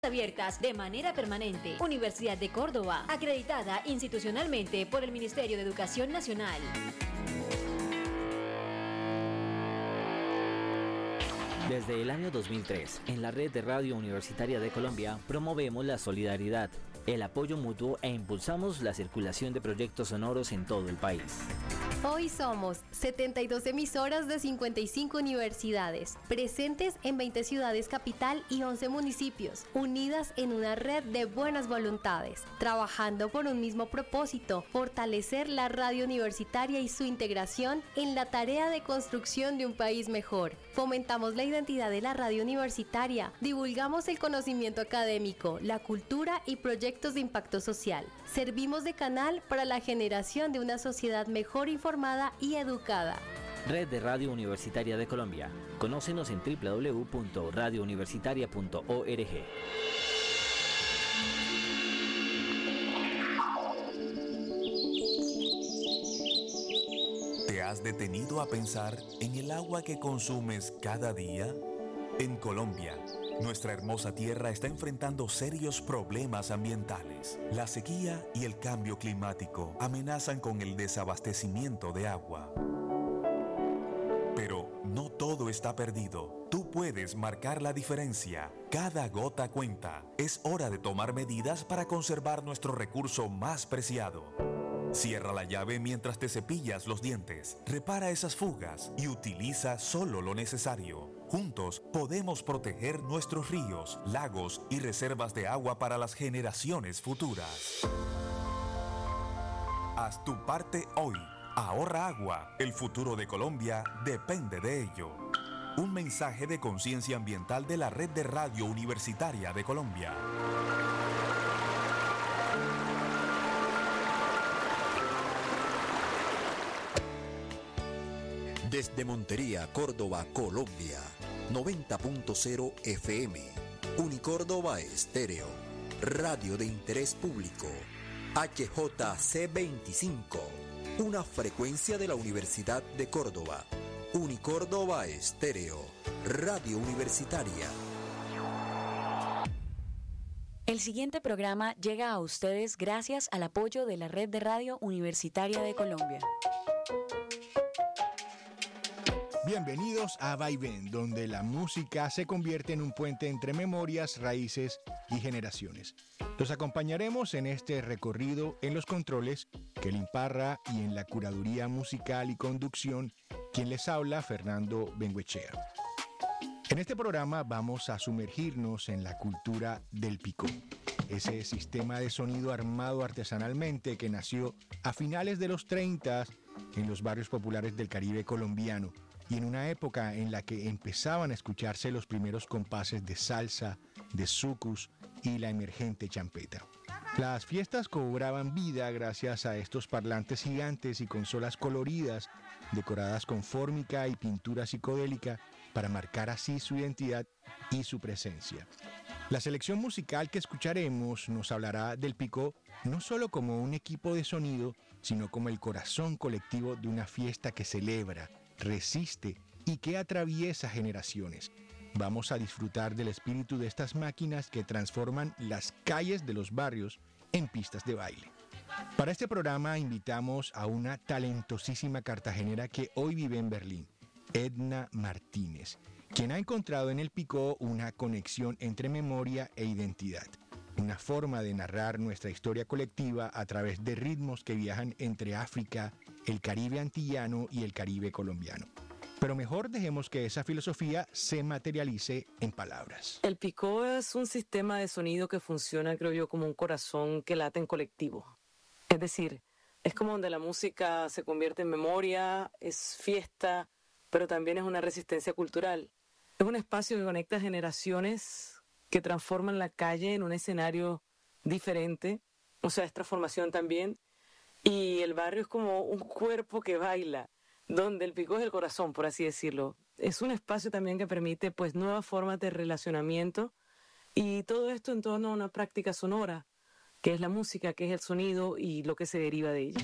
abiertas de manera permanente. Universidad de Córdoba, acreditada institucionalmente por el Ministerio de Educación Nacional. Desde el año 2003, en la Red de Radio Universitaria de Colombia, promovemos la solidaridad, el apoyo mutuo e impulsamos la circulación de proyectos sonoros en todo el país. Hoy somos 72 emisoras de 55 universidades, presentes en 20 ciudades capital y 11 municipios, unidas en una red de buenas voluntades, trabajando por un mismo propósito: fortalecer la radio universitaria y su integración en la tarea de construcción de un país mejor. Fomentamos la identidad de la radio universitaria, divulgamos el conocimiento académico, la cultura y proyectos de impacto social. Servimos de canal para la generación de una sociedad mejor informada y educada. Red de Radio Universitaria de Colombia. Conócenos en www.radiouniversitaria.org. ¿Te has detenido a pensar en el agua que consumes cada día? En Colombia, nuestra hermosa tierra está enfrentando serios problemas ambientales. La sequía y el cambio climático amenazan con el desabastecimiento de agua. Pero no todo está perdido. Tú puedes marcar la diferencia. Cada gota cuenta. Es hora de tomar medidas para conservar nuestro recurso más preciado. Cierra la llave mientras te cepillas los dientes, repara esas fugas y utiliza solo lo necesario. Juntos podemos proteger nuestros ríos, lagos y reservas de agua para las generaciones futuras. Haz tu parte hoy. Ahorra agua. El futuro de Colombia depende de ello. Un mensaje de conciencia ambiental de la Red de Radio Universitaria de Colombia. Desde Montería, Córdoba, Colombia, 90.0 FM, Unicórdoba Estéreo, radio de interés público, HJC25, una frecuencia de la Universidad de Córdoba, Unicórdoba Estéreo, radio universitaria. El siguiente programa llega a ustedes gracias al apoyo de la Red de Radio Universitaria de Colombia. Bienvenidos a Vaivén, donde la música se convierte en un puente entre memorias, raíces y generaciones. Los acompañaremos en este recorrido en los controles, Kelly Parra, y en la curaduría musical y conducción, quien les habla, Fernando Bengoechea. En este programa vamos a sumergirnos en la cultura del picó, ese sistema de sonido armado artesanalmente que nació a finales de los 30 en los barrios populares del Caribe colombiano, y en una época en la que empezaban a escucharse los primeros compases de salsa, de sucus y la emergente champeta. Las fiestas cobraban vida gracias a estos parlantes gigantes y consolas coloridas, decoradas con fórmica y pintura psicodélica, para marcar así su identidad y su presencia. La selección musical que escucharemos nos hablará del picó no solo como un equipo de sonido, sino como el corazón colectivo de una fiesta que celebra, resiste y que atraviesa generaciones. Vamos a disfrutar del espíritu de estas máquinas que transforman las calles de los barrios en pistas de baile. Para este programa invitamos a una talentosísima cartagenera que hoy vive en Berlín, Edna Martínez, quien ha encontrado en el picó una conexión entre memoria e identidad, una forma de narrar nuestra historia colectiva a través de ritmos que viajan entre África, el Caribe antillano y el Caribe colombiano. Pero mejor dejemos que esa filosofía se materialice en palabras. El picó es un sistema de sonido que funciona, creo yo, como un corazón que late en colectivo. Es decir, es como donde la música se convierte en memoria, es fiesta, pero también es una resistencia cultural. Es un espacio que conecta generaciones, que transforman la calle en un escenario diferente, o sea, es transformación también. Y el barrio es como un cuerpo que baila, donde el picó es el corazón, por así decirlo. Es un espacio también que permite pues nuevas formas de relacionamiento y todo esto en torno a una práctica sonora, que es la música, que es el sonido y lo que se deriva de ella.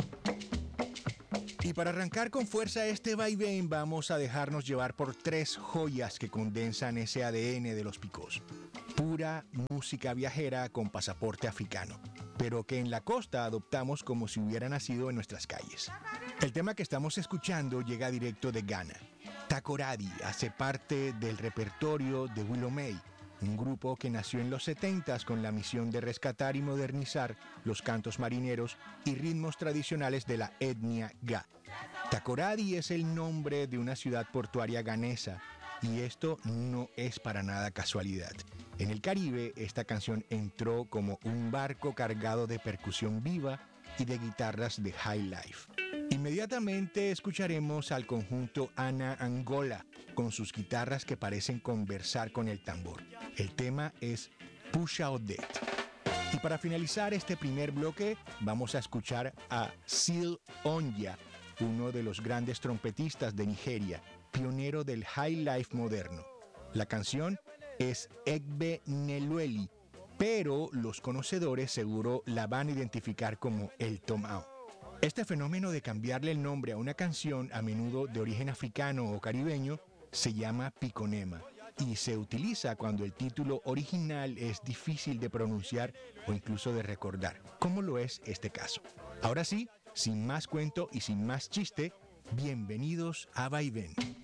Y para arrancar con fuerza este vaivén, vamos a dejarnos llevar por tres joyas que condensan ese ADN de los picós: pura pura música viajera con pasaporte africano, pero que en la costa adoptamos como si hubiera nacido en nuestras calles. El tema que estamos escuchando llega directo de Ghana. Takoradi hace parte del repertorio de Willow May, un grupo que nació en los 70s con la misión de rescatar y modernizar los cantos marineros y ritmos tradicionales de la etnia Ga. Takoradi es el nombre de una ciudad portuaria ganesa, y esto no es para nada casualidad. En el Caribe, esta canción entró como un barco cargado de percusión viva y de guitarras de high life. Inmediatamente escucharemos al conjunto Ana Angola con sus guitarras que parecen conversar con el tambor. El tema es Pusha Odet. Y para finalizar este primer bloque vamos a escuchar a Seal Onya, uno de los grandes trompetistas de Nigeria, pionero del high life moderno. La canción es Egbe Nelueli, pero los conocedores seguro la van a identificar como el Tomao. Este fenómeno de cambiarle el nombre a una canción, a menudo de origen africano o caribeño, se llama piconema y se utiliza cuando el título original es difícil de pronunciar o incluso de recordar, como lo es este caso. Ahora sí, sin más cuento y sin más chiste, bienvenidos a Vaivén.